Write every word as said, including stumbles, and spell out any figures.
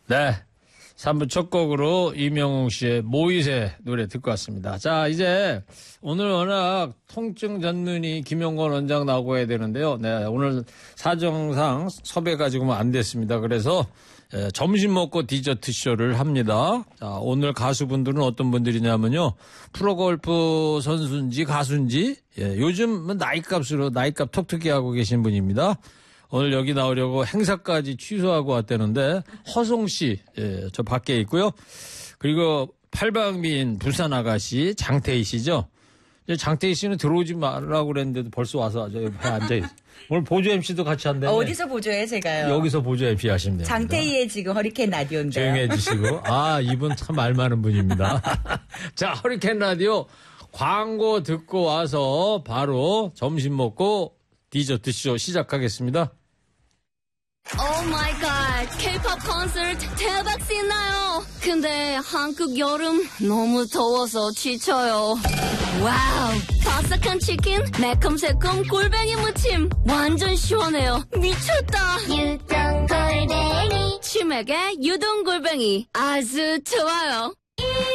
네. 삼 부 첫 곡으로 이명웅 씨의 모이세 노래 듣고 왔습니다. 자, 이제 오늘 워낙 통증 전문의 김용건 원장 나오고 해야 되는데요. 네, 오늘 사정상 섭외 가지고는 안 됐습니다. 그래서 예, 점심 먹고 디저트 쇼를 합니다. 자, 오늘 가수분들은 어떤 분들이냐면요. 프로골프 선수인지 가수인지 예, 요즘 나이값으로 나이값 톡톡히 하고 계신 분입니다. 오늘 여기 나오려고 행사까지 취소하고 왔다는데 허송 씨, 예, 저 밖에 있고요. 그리고 팔방미인 부산 아가씨 장태희 씨죠. 장태희 씨는 들어오지 말라고 그랬는데도 벌써 와서 저 옆에 앉아있어요. 오늘 보조 엠씨도 같이 한다며. 어디서 보조해 제가요? 여기서 보조 엠씨 하시면 됩니다. 장태희의 지금 허리케인 라디오인데요. 조용히 해주시고. 아, 이분 참 말 많은 분입니다. 자, 허리케인 라디오 광고 듣고 와서 바로 점심 먹고 디저트 쇼 시작하겠습니다. 오 마이 갓, K-팝 콘서트 대박 신나요. 근데 한국 여름 너무 더워서 지쳐요. 와우, 바삭한 치킨, 매콤새콤 골뱅이 무침, 완전 시원해요. 미쳤다. 유동 골뱅이. 치맥의 유동 골뱅이 아주 좋아요.